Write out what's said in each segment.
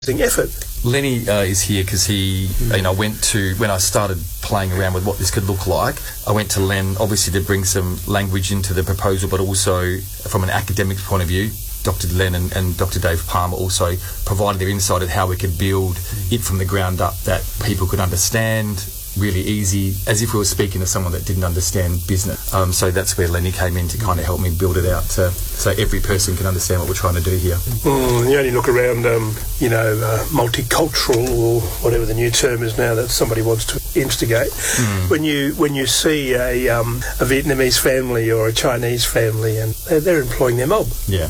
effort. Lenny is here because he, when I started playing around with what this could look like, I went to Len, obviously to bring some language into the proposal, but also from an academic point of view. Dr. Len and Dr. Dave Palmer also provided their insight of how we could build it from the ground up that people could understand really easy, as if we were speaking to someone that didn't understand business. So that's where Lenny came in to kind of help me build it out so every person can understand what we're trying to do here. You only look around, multicultural or whatever the new term is now that somebody wants to instigate. When you see a Vietnamese family or a Chinese family and they're employing their mob. Yeah.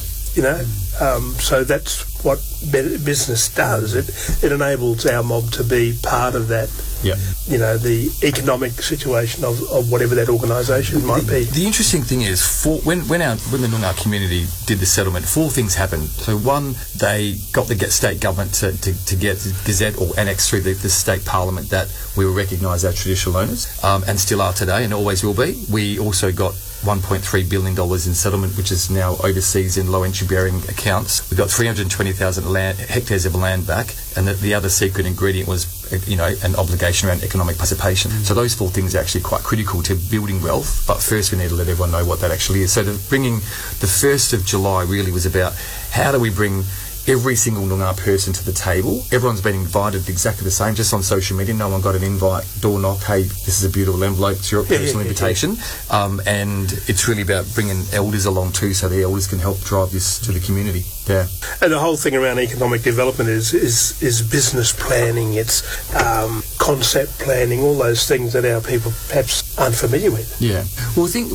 So that's what business does. It enables our mob to be part of that. Yeah. The economic situation of whatever that organisation might be. The interesting thing is, when the Noongar community did the settlement, 4 things happened. So one, they got the state government to get Gazette or annex through the state parliament that we will recognise our traditional owners, and still are today and always will be. We also got $1.3 billion in settlement, which is now overseas in low entry bearing accounts. We got 320,000 hectares of land back, and the other secret ingredient was an obligation around economic participation. So those 4 things are actually quite critical to building wealth, but first we need to let everyone know what that actually is. So bringing the 1st of July really was about how do we bring every single Noongar person to the table. Everyone's been invited exactly the same, just on social media. No one got an invite, door knock, hey, this is a beautiful envelope, it's your personal invitation. And it's really about bringing elders along too, so the elders can help drive this to the community. Yeah. And the whole thing around economic development is business planning, it's concept planning, all those things that our people perhaps aren't familiar with. Yeah. Well, I think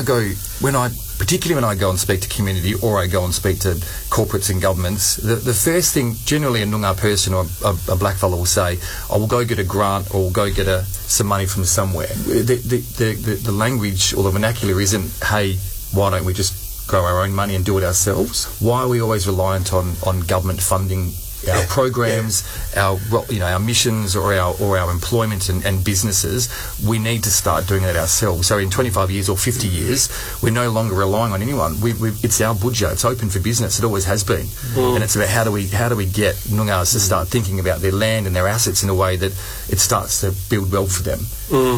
particularly when I go and speak to community or I go and speak to corporates and governments, the first thing generally a Noongar person or a blackfella will say, I will go get a grant or go get some money from somewhere. The language or the vernacular isn't, hey, why don't we just grow our own money and do it ourselves? Why are we always reliant on government funding our programs, our missions or our employment and businesses? We need to start doing it ourselves. So in 25 years or 50 years, we're no longer relying on anyone. It's our budget. It's open for business. It always has been. And it's about how do we get Noongars to start thinking about their land and their assets in a way that it starts to build wealth for them.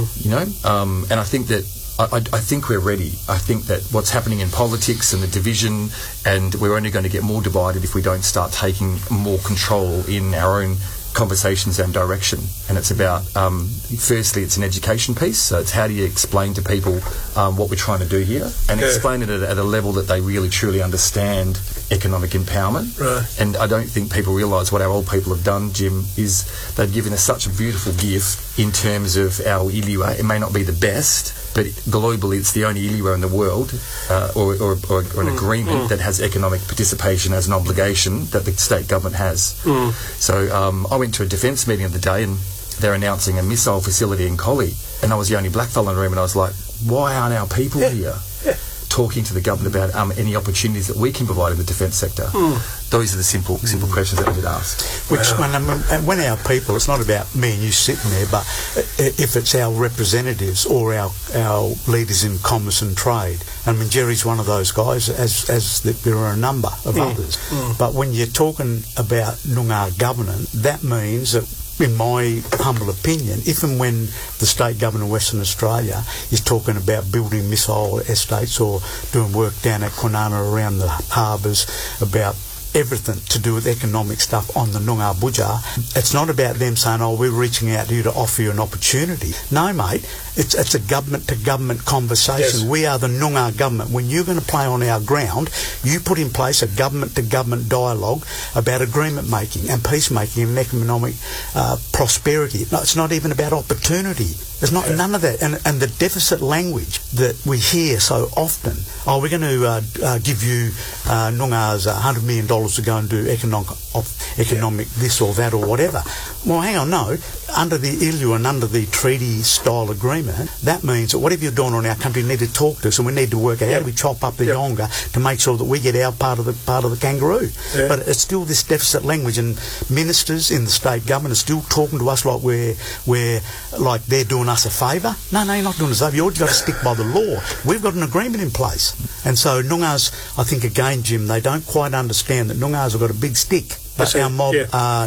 And I think that I think we're ready. I think that what's happening in politics and the division, and we're only going to get more divided if we don't start taking more control in our own conversations and direction. And it's about, firstly, it's an education piece. So it's how do you explain to people what we're trying to do here, and explain it at a level that they really truly understand economic empowerment. Right. And I don't think people realise what our old people have done, Jim, is they've given us such a beautiful gift in terms of our iliwa. It may not be the best, but globally it's the only iliwa in the world, or an agreement that has economic participation as an obligation that the state government has. So I went to a defence meeting of the day and they're announcing a missile facility in Collie, and I was the only blackfella in the room, and I was like, why aren't our people here talking to the government about any opportunities that we can provide in the defence sector? Those are the simple questions that we did ask. When our people, it's not about me and you sitting there, but if it's our representatives or our leaders in commerce and trade, I mean, Jerry's one of those guys, as there are a number of others. But when you're talking about Noongar governance, that means that, in my humble opinion, if and when the state government of Western Australia is talking about building missile estates or doing work down at Kwinana around the harbours about everything to do with economic stuff on the Noongar Budjar, it's not about them saying, oh, we're reaching out to you to offer you an opportunity. No, mate, it's a government-to-government conversation. Yes. We are the Noongar government. When you're going to play on our ground, you put in place a government-to-government dialogue about agreement making and peacemaking and economic prosperity. No, it's not even about opportunity. There's none of that. And the deficit language that we hear so often, we're going to give you Noongars $100 million to go and do economic this or that or whatever. Well, hang on, no. Under the ILU and under the treaty-style agreement, that means that whatever you're doing on our country, you need to talk to us, and we need to work out how do we chop up the yonga to make sure that we get our part of the kangaroo. Yeah. But it's still this deficit language, and ministers in the state government are still talking to us like we're like they're doing us a favour. No, you're not doing us a favour. You've got to stick by the law. We've got an agreement in place. And so Noongars, I think again, Jim, they don't quite understand that Noongars have got a big stick, but our mob are